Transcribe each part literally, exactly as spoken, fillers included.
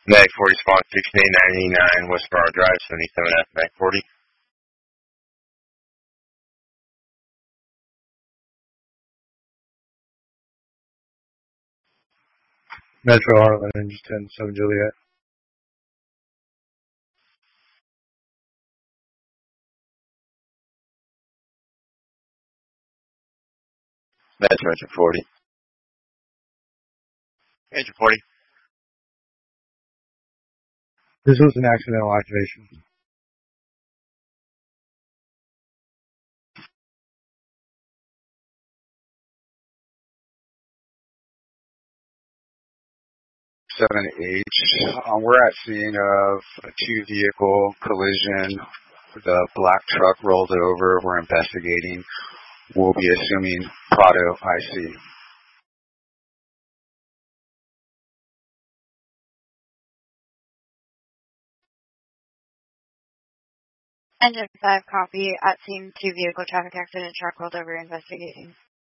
Mag forty spawn sixteen ninety-nine West Bar Drive, seventy-seven F Mag forty. Metro Heartland, engine ten, seven Juliet. Metro Engine forty. Engine forty. This was an accidental activation. seven H. Um, we're at scene of a two-vehicle collision. The black truck rolled over. We're investigating. We'll be assuming Prado I C. Engine five, copy. At scene, two vehicle traffic accident, truck rolled over, investigating.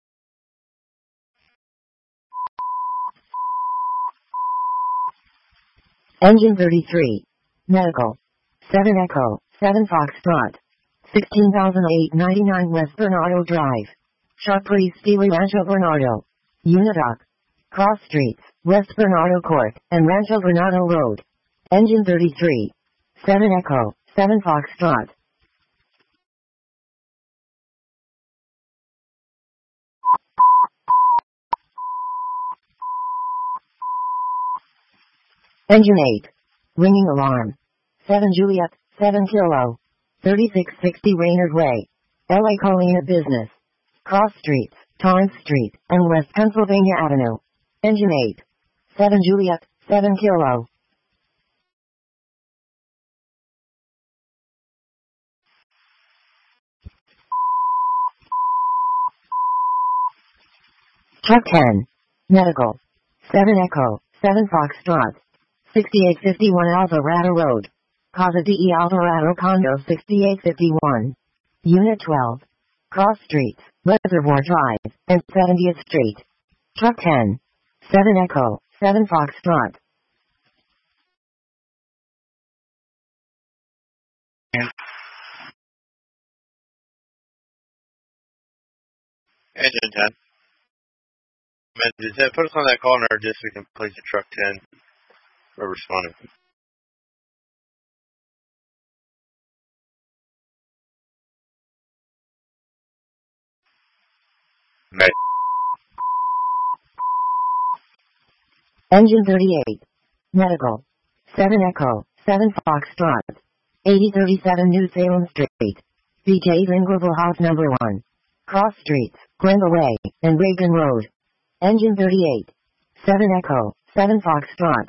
Engine thirty-three. Medical. seven Echo, seven Foxtrot. sixteen thousand eight hundred ninety-nine West Bernardo Drive. Sharp Police Steely Rancho Bernardo. Unidoc. Cross Streets, West Bernardo Court, and Rancho Bernardo Road. Engine thirty-three. seven Echo, seven Foxtrot. Engine eight. Ringing alarm. seven Juliet, seven Kilo. thirty-six sixty Raynard Way. L A Colina Business. Cross Streets, Torrance Street, and West Pennsylvania Avenue. Engine eight. seven Juliet, seven Kilo. Truck ten. Medical. seven Echo, seven Foxtrot. sixty-eight fifty-one Alvarado Road. Casa de Alvarado Condo sixty-eight fifty-one. Unit twelve. Cross Streets, Reservoir Drive, and seventieth Street. Truck ten. seven Echo, seven Foxtrot. Engine ten. Engine ten, put us on that call in our district and place the truck ten. We're responding. Med. Engine thirty-eight. Medical. seven Echo, seven Foxtrot. eighty thirty-seven New Salem Street. B K's Inglewood House number one. Cross Streets, Glendale Way, and Reagan Road. Engine thirty-eight. seven Echo, seven Foxtrot.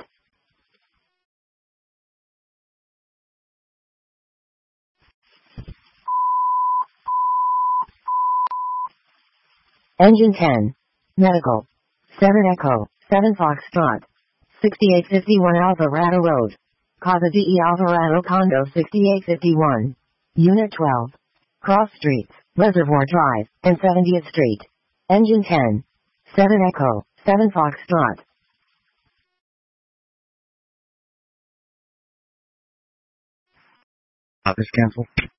Engine ten. Medical. seven Echo, seven Foxtrot. sixty-eight fifty-one Alvarado Road. Casa de Alvarado Condo sixty-eight fifty-one. Unit twelve. Cross Streets, Reservoir Drive, and seventieth Street. Engine ten. seven Echo, seven Foxtrot. Office cancel.